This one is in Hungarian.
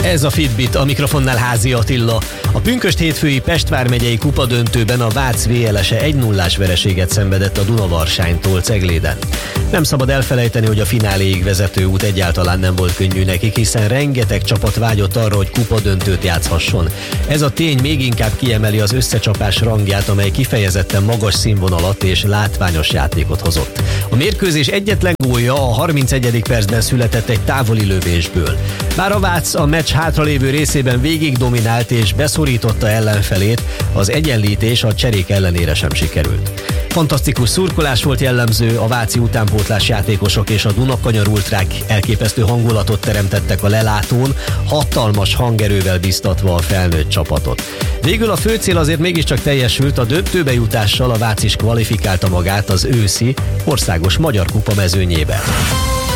Ez a Fitbit, a mikrofonnál Házi Attila. A pünkösd hétfői Pest vármegyei kupadöntőben a Vác VLS-e 1-0-ás vereséget szenvedett a Dunavarsány-tól Cegléden. Nem szabad elfelejteni, hogy a fináléig vezető út egyáltalán nem volt könnyű nekik, hiszen rengeteg csapat vágyott arra, hogy kupadöntőt játszhasson. Ez a tény még inkább kiemeli az összecsapás rangját, amely kifejezetten magas színvonalat és látványos játékot hozott. A mérkőzés egyetlen gólja a 31. percben született egy távoli lövésből. Bár a Vác a meccs hátralévő részében végig dominált és beszorította ellenfelét, az egyenlítés a cserék ellenére sem sikerült. Fantasztikus szurkolás volt jellemző, a váci utánpótlás játékosok és a Dunakanyar ultrák elképesztő hangulatot teremtettek a lelátón, hatalmas hangerővel biztatva a felnőtt csapatot. Végül a fő cél azért mégiscsak teljesült, a döntőbe jutással a Vác is kvalifikálta magát az őszi országos magyar kupa mezőnyébe.